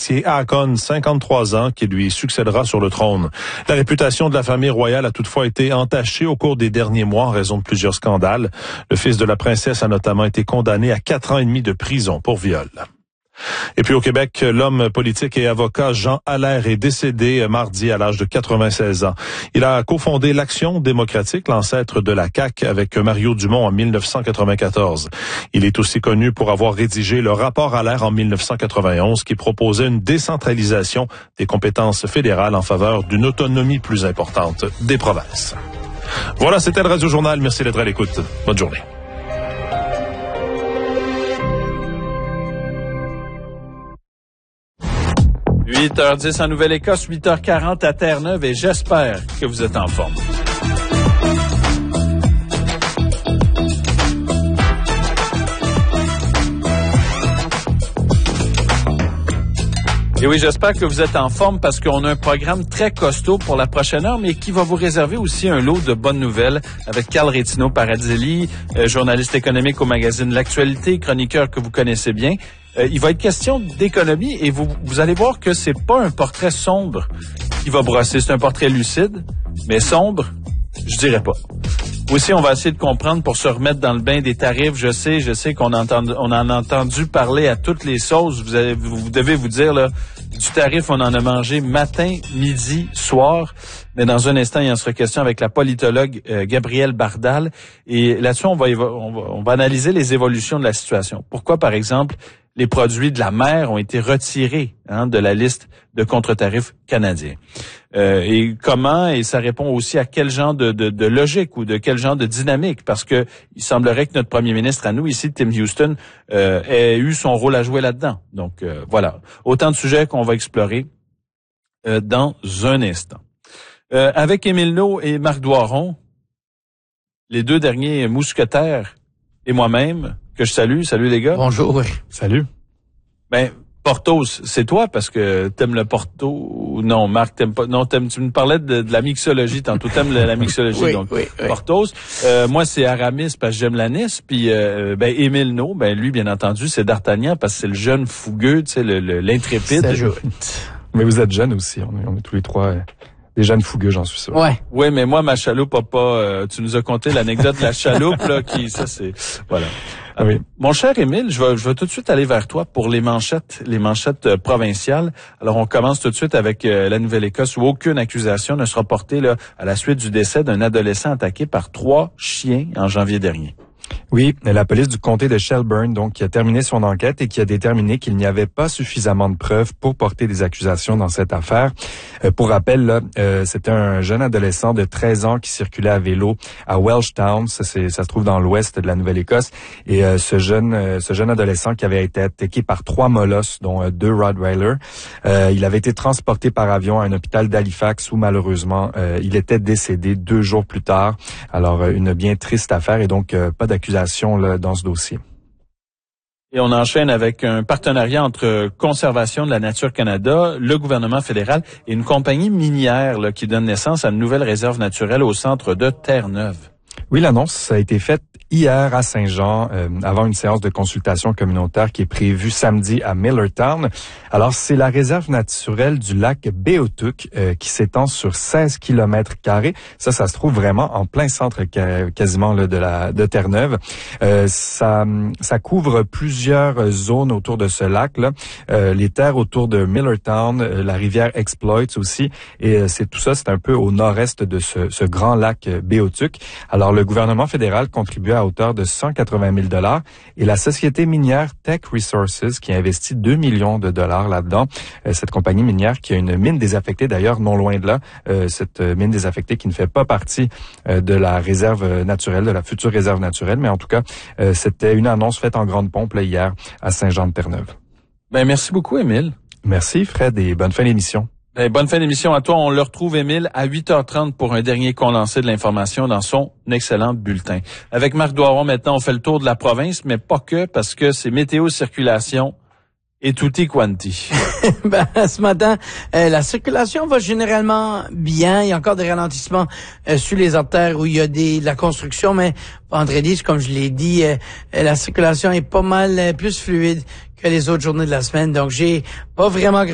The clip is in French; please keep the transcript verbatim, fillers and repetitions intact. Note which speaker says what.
Speaker 1: l'héritier Haakon, cinquante-trois ans, qui lui succédera sur le trône. La réputation de la famille royale a toutefois été entachée au cours des derniers mois en raison de plusieurs scandales. Le fils de la princesse a notamment été condamné à quatre ans et demi de prison pour viol. Et puis au Québec, l'homme politique et avocat Jean Allaire est décédé mardi à l'âge de quatre-vingt-seize ans. Il a cofondé l'Action démocratique, l'ancêtre de la C A Q, avec Mario Dumont en mille neuf cent quatre-vingt-quatorze. Il est aussi connu pour avoir rédigé le rapport Allaire en mille neuf cent quatre-vingt-onze qui proposait une décentralisation des compétences fédérales en faveur d'une autonomie plus importante des provinces. Voilà, c'était le Radio-Journal. Merci d'être à l'écoute. Bonne journée.
Speaker 2: huit heures dix en Nouvelle-Écosse, huit heures quarante à Terre-Neuve et j'espère que vous êtes en forme. Et oui, j'espère que vous êtes en forme parce qu'on a un programme très costaud pour la prochaine heure, mais qui va vous réserver aussi un lot de bonnes nouvelles avec Carl Rétino Paradilli, euh, journaliste économique au magazine L'Actualité, chroniqueur que vous connaissez bien. Euh, il va être question d'économie et vous, vous allez voir que c'est pas un portrait sombre qui va brosser. C'est un portrait lucide, mais sombre, je dirais pas. Aussi, on va essayer de comprendre pour se remettre dans le bain des tarifs. Je sais, je sais qu'on entend, on en a entendu parler à toutes les sauces. Vous, avez, vous devez vous dire, là, du tarif, on en a mangé matin, midi, soir. Mais dans un instant, il en sera question avec la politologue euh, Gabrielle Bardal. Et là-dessus, on va, on va, on va analyser les évolutions de la situation. Pourquoi, par exemple, les produits de la mer ont été retirés hein, de la liste de contre-tarifs canadiens. Euh, et comment, et ça répond aussi à quel genre de, de, de logique ou de quel genre de dynamique, parce que il semblerait que notre premier ministre à nous, ici, Tim Houston, euh, ait eu son rôle à jouer là-dedans. Donc euh, voilà, autant de sujets qu'on va explorer euh, dans un instant. Euh, avec Émile Nault et Marc Doiron, les deux derniers mousquetaires, et moi-même, que je salue. Salut les gars.
Speaker 3: Bonjour, oui.
Speaker 1: Salut.
Speaker 2: Ben, Portos, c'est toi parce que t'aimes le Porto. Non, Marc, t'aimes pas. Non, t'aimes, tu me parlais de, de la mixologie tantôt. T'aimes la, la mixologie,
Speaker 3: oui,
Speaker 2: donc
Speaker 3: oui, oui.
Speaker 2: Portos. Euh, moi, c'est Aramis parce que j'aime la Nice. Puis, euh, ben, Émile Nault, ben lui, bien entendu, c'est D'Artagnan parce que c'est le jeune fougueux, tu sais, le, le, l'intrépide.
Speaker 4: Mais vous êtes jeunes aussi. On est, on est tous les trois. Euh... Des jeunes fougueux, j'en suis sûr.
Speaker 3: Ouais.
Speaker 2: Oui, mais moi, ma chaloupe a pas... Euh, tu nous as conté l'anecdote de la chaloupe, là, qui... Ça, c'est... Voilà.
Speaker 4: Ah oui.
Speaker 2: Mon cher Émile, je vais, je vais tout de suite aller vers toi pour les manchettes, les manchettes euh, provinciales. Alors, on commence tout de suite avec euh, la Nouvelle-Écosse où aucune accusation ne sera portée là, à la suite du décès d'un adolescent attaqué par trois chiens en janvier dernier.
Speaker 4: Oui, la police du comté de Shelburne, donc, qui a terminé son enquête et qui a déterminé qu'il n'y avait pas suffisamment de preuves pour porter des accusations dans cette affaire. Euh, pour rappel, là, euh, c'était un jeune adolescent de treize ans qui circulait à vélo à Welshtown, ça, c'est, ça se trouve dans l'ouest de la Nouvelle-Écosse, et euh, ce jeune, euh, ce jeune adolescent qui avait été attaqué par trois molosses, dont euh, deux Rottweilers, euh, il avait été transporté par avion à un hôpital d'Halifax où malheureusement euh, il était décédé deux jours plus tard. Alors euh, une bien triste affaire et donc euh, pas d'accusation là, dans ce dossier.
Speaker 2: Et on enchaîne avec un partenariat entre Conservation de la Nature Canada, le gouvernement fédéral et une compagnie minière là, qui donne naissance à une nouvelle réserve naturelle au centre de Terre-Neuve.
Speaker 4: Oui, l'annonce a été faite hier à Saint-Jean, euh, avant une séance de consultation communautaire qui est prévue samedi à Millertown. Alors, c'est la réserve naturelle du lac Beothuk euh, qui s'étend sur seize kilomètres carrés. Ça, ça se trouve vraiment en plein centre ca- quasiment là, de la de Terre-Neuve. Euh, ça, ça couvre plusieurs zones autour de ce lac-là. Euh, les terres autour de Millertown, euh, la rivière Exploits aussi. Et euh, c'est tout ça, c'est un peu au nord-est de ce, ce grand lac euh, Beothuk. Alors, le gouvernement fédéral contribue à hauteur de cent quatre-vingt mille dollars et la société minière Teck Resources qui investit deux millions de dollars là-dedans. Euh, cette compagnie minière qui a une mine désaffectée d'ailleurs non loin de là, euh, cette mine désaffectée qui ne fait pas partie euh, de la réserve naturelle, de la future réserve naturelle, mais en tout cas, euh, c'était une annonce faite en grande pompe là, hier à Saint-Jean-de-Terre-Neuve.
Speaker 2: Ben merci beaucoup, Émile.
Speaker 4: Merci, Fred, et bonne fin d'émission.
Speaker 2: Ben, bonne fin d'émission à toi. On le retrouve, Émile, à huit heures trente pour un dernier condensé de l'information dans son excellent bulletin. Avec Marc Doiron, maintenant, on fait le tour de la province, mais pas que, parce que c'est météo, circulation et tutti quanti.
Speaker 3: Ben, ce matin, euh, la circulation va généralement bien. Il y a encore des ralentissements euh, sur les artères où il y a des, de la construction, mais vendredi, comme je l'ai dit, euh, la circulation est pas mal euh, plus fluide que les autres journées de la semaine. Donc, j'ai pas vraiment